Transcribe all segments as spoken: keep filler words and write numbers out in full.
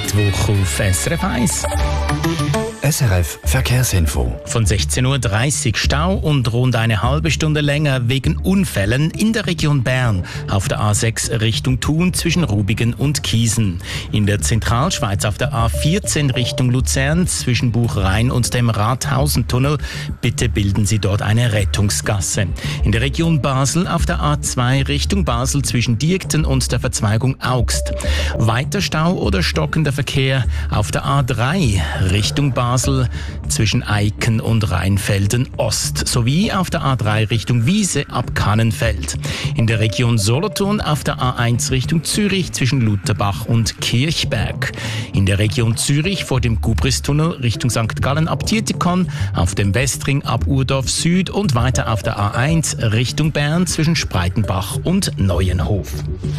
Mittwoch auf S R F eins. S R F Verkehrsinfo. Von sechzehn Uhr dreißig Stau und rund eine halbe Stunde länger wegen Unfällen in der Region Bern auf der A sechs Richtung Thun zwischen Rubigen und Kiesen. In der Zentralschweiz auf der A vierzehn Richtung Luzern zwischen Buchrhein und dem Rathausentunnel. Bitte bilden Sie dort eine Rettungsgasse. In der Region Basel auf der A zwei Richtung Basel zwischen Diekten und der Verzweigung Augst. Weiter Stau oder stockender Verkehr auf der A drei Richtung Basel zwischen Eiken und Rheinfelden Ost sowie auf der A drei Richtung Wiese ab Kannenfeld. In der Region Solothurn auf der A eins Richtung Zürich zwischen Lutherbach und Kirchberg. In der Region Zürich vor dem Gubristunnel Richtung Sankt Gallen ab Dietikon, auf dem Westring ab Urdorf Süd und weiter auf der A eins Richtung Bern zwischen Spreitenbach und Neuenhof.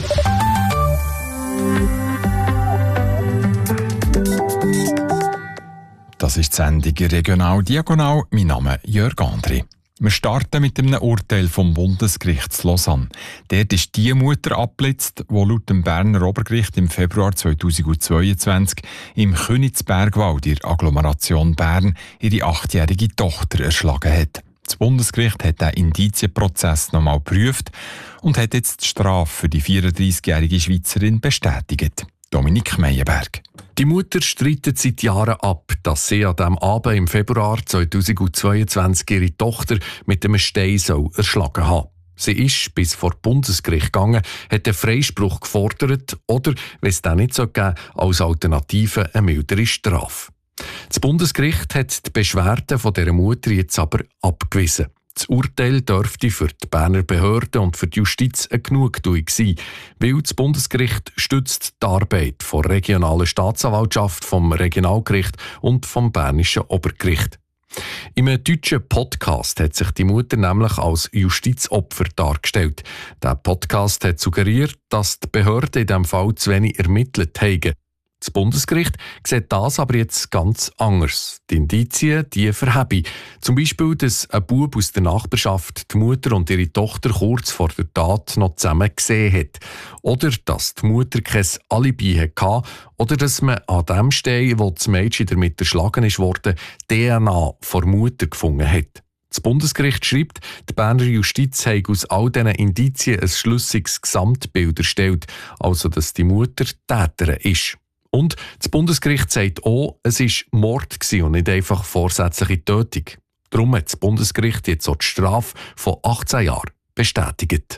Das ist die Sendung «Regional Diagonal». Mein Name ist Jörg Andri. Wir starten mit einem Urteil vom Bundesgericht zu Lausanne. Dort ist die Mutter abgeblitzt, die laut dem Berner Obergericht im Februar zweitausendzweiundzwanzig im Königsbergwald in der Agglomeration Bern ihre achtjährige Tochter erschlagen hat. Das Bundesgericht hat den Indizienprozess nochmal geprüft und hat jetzt die Strafe für die vierunddreißigjährige Schweizerin bestätigt. Dominik Meyerberg. Die Mutter streitet seit Jahren ab, dass sie an diesem Abend im Februar zweitausendzweiundzwanzig ihre Tochter mit einem Stein erschlagen hat. Sie ist bis vor Bundesgericht gegangen, hat einen Freispruch gefordert oder, wenn es das nicht so gegeben, als Alternative eine mildere Strafe. Das Bundesgericht hat die Beschwerden von dieser Mutter jetzt aber abgewiesen. Das Urteil dürfte für die Berner Behörden und für die Justiz eine Genugtuung sein, weil das Bundesgericht stützt die Arbeit der regionalen Staatsanwaltschaft, vom Regionalgericht und vom Bernischen Obergericht. In einem deutschen Podcast hat sich die Mutter nämlich als Justizopfer dargestellt. Der Podcast hat suggeriert, dass die Behörden in diesem Fall zu wenig ermittelt haben. Das Bundesgericht sieht das aber jetzt ganz anders. Die Indizien, die verhebe. Zum Beispiel, dass ein Bub aus der Nachbarschaft die Mutter und ihre Tochter kurz vor der Tat noch zusammen gesehen hat. Oder dass die Mutter kein Alibi hatte. Oder dass man an dem Stein, wo das Mädchen damit erschlagen ist worden, D N A von Mutter gefunden hat. Das Bundesgericht schreibt, die Berner Justiz habe aus all diesen Indizien ein schlüssiges Gesamtbild erstellt, also dass die Mutter Täterin ist. Und das Bundesgericht sagt auch, es war Mord und nicht einfach vorsätzliche Tötung. Darum hat das Bundesgericht jetzt auch die Strafe von achtzehn Jahren bestätigt.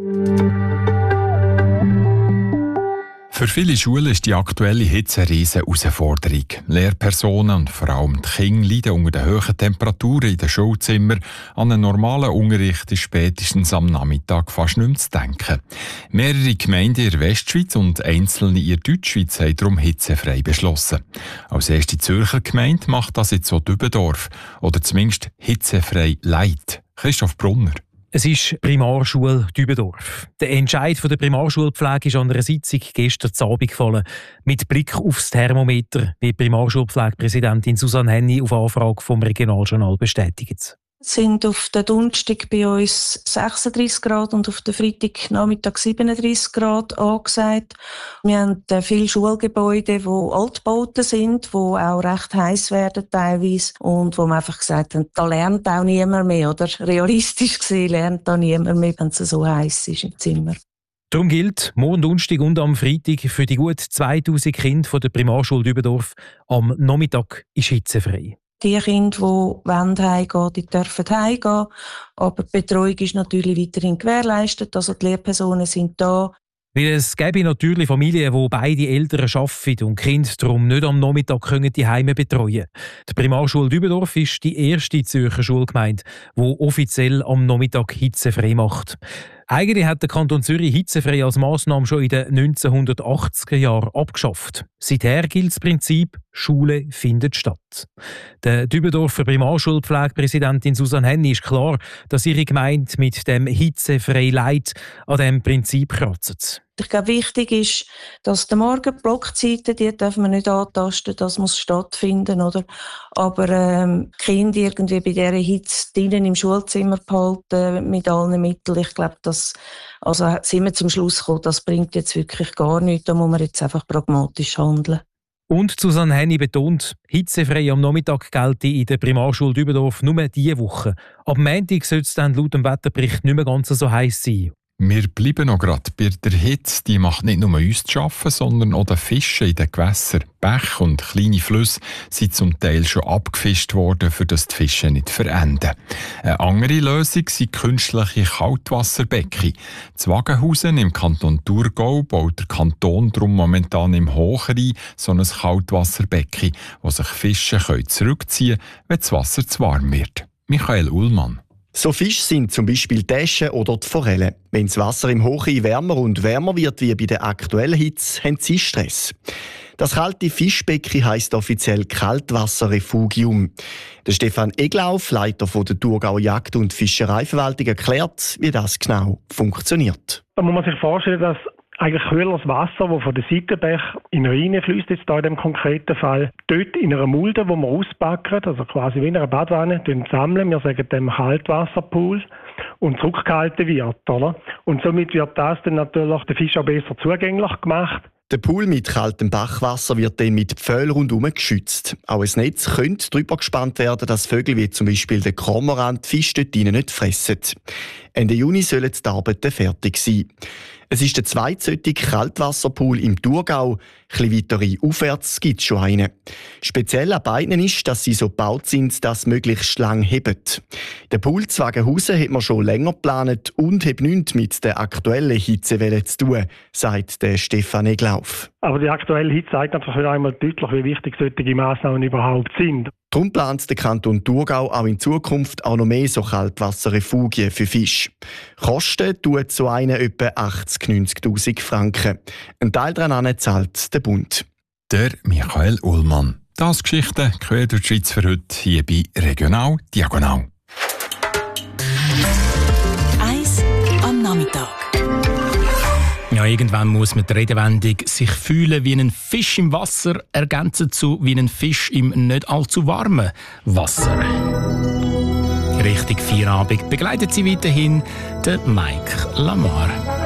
Für viele Schulen ist die aktuelle Hitze eine riesige Herausforderung. Lehrpersonen und vor allem die Kinder leiden unter den hohen Temperaturen in den Schulzimmern. An einen normalen Unterricht ist spätestens am Nachmittag fast nicht mehr zu denken. Mehrere Gemeinden in der Westschweiz und einzelne in der Deutschschweiz haben darum hitzefrei beschlossen. Als erste Zürcher Gemeinde macht das jetzt auch Dübendorf. Oder zumindest hitzefrei Light. Christoph Brunner. Es ist Primarschule Dübendorf. Der Entscheid der Primarschulpflege ist an einer Sitzung gestern Abend gefallen. Mit Blick aufs Thermometer, wie Primarschulpflegepräsidentin Susanne Henny auf Anfrage vom Regionaljournal bestätigt. Es sind auf den Donnerstag bei uns sechsunddreißig Grad und auf den Freitag Nachmittag siebenunddreißig Grad angesagt. Wir haben viele Schulgebäude, die Altbauten sind, die auch recht heiß werden teilweise und wo wir einfach gesagt haben, da lernt auch niemand mehr. Oder realistisch gesehen lernt da niemand mehr, wenn es so heiß ist im Zimmer. Darum gilt, morgen Donnerstag und am Freitag für die gut zweitausend Kinder der Primarschule Dübendorf, am Nachmittag ist hitzefrei. Die Kinder, die heimgehen, die dürfen heimgehen. Aber die Betreuung ist natürlich weiterhin gewährleistet. Also die Lehrpersonen sind da. Weil es gäbe natürlich Familien, wo beide Eltern arbeiten und die Kinder darum nicht am Nachmittag können die Heime betreuen. Die Primarschule Dübendorf ist die erste Zürcher Schulgemeinde, die offiziell am Nachmittag hitzefrei macht. Eigentlich hat der Kanton Zürich hitzefrei als Massnahme schon in den neunzehnhundertachtziger Jahren abgeschafft. Seither gilt das Prinzip, Schule findet statt. Der Dübendorfer Primarschulpflegepräsidentin Susanne Henny ist klar, dass ihre Gemeinde mit dem hitzefrei Leid an diesem Prinzip kratzt. Ich glaube, wichtig ist, dass die Morgenblockzeiten, die dürfen wir nicht antasten, das muss stattfinden, oder? Aber ähm, die Kinder irgendwie bei dieser Hitze drinnen im Schulzimmer behalten, mit allen Mitteln, ich glaube, das, also sind wir zum Schluss gekommen, das bringt jetzt wirklich gar nichts, da muss man jetzt einfach pragmatisch handeln. Und Susanne Henny betont, hitzefrei am Nachmittag gelte in der Primarschule Dübendorf nur diese Woche. Ab Montag soll es dann laut dem Wetterbericht nicht mehr ganz so heiß sein. Wir bleiben noch gerade bei der Hitze. Die macht nicht nur uns zu arbeiten, sondern auch den Fischen in den Gewässern. Bäche und kleine Flüsse sind zum Teil schon abgefischt worden, für das die Fische nicht verenden. Eine andere Lösung sind künstliche Kaltwasserbecken. In Wagenhausen im Kanton Thurgau baut der Kanton darum momentan im Hochrhein so ein Kaltwasserbecken, wo sich Fische zurückziehen können, wenn das Wasser zu warm wird. Michael Ullmann. So Fische sind zum Beispiel die Äsche oder die Forelle. Wenn das Wasser im Hochrhein wärmer und wärmer wird wie bei der aktuellen Hitze, haben sie Stress. Das kalte Fischbecken heisst offiziell Kaltwasserrefugium. Der Stefan Eglauf, Leiter der Thurgauer Jagd- und Fischereiverwaltung, erklärt, wie das genau funktioniert. Da muss man sich vorstellen, dass eigentlich kühleres Wasser, das von den Seitenbächen in den Rhein fließt, jetzt hier in dem konkreten Fall, dort in einer Mulde, die wir auspacken, also quasi wie in einer Badwanne, sammeln. Wir sagen dem Kaltwasserpool und zurückgehalten wird. Oder? Und somit wird das dann natürlich den Fisch auch besser zugänglich gemacht. Der Pool mit kaltem Bachwasser wird dann mit Pfählen rundherum geschützt. Auch ein Netz könnte darüber gespannt werden, dass Vögel wie zum Beispiel der Kormoran die Fische dort nicht fressen. Ende Juni sollen die Arbeiten fertig sein. Es ist der zweite Kaltwasserpool im Thurgau. Ein weiter aufwärts gibt es schon einen. Speziell an beiden ist, dass sie so gebaut sind, dass sie möglichst lang heben. Der Pool zu Wagenhausen hat man schon länger geplant und hat nichts mit der aktuellen Hitzewelle zu tun, sagt der Stefan Eglauf. Aber die aktuelle Hitze zeigt einfach wieder einmal deutlich, wie wichtig solche Massnahmen überhaupt sind. Darum plant der Kanton Thurgau auch in Zukunft auch noch mehr so Kaltwasserrefugien für Fische. Kosten tut so eine etwa achtzig bis neunzigtausend Franken. Ein Teil daran zahlt der Bund. Der Michael Ullmann. Das Geschichte quer durch die Schweiz für heute hier bei Regional Diagonal. Eis am Nachmittag. Ja, irgendwann muss man die Redewendung «sich fühlen wie ein Fisch im Wasser» ergänzen zu «wie ein Fisch im nicht allzu warmen Wasser». Richtig Feierabend begleitet sie weiterhin der Mike Lamar.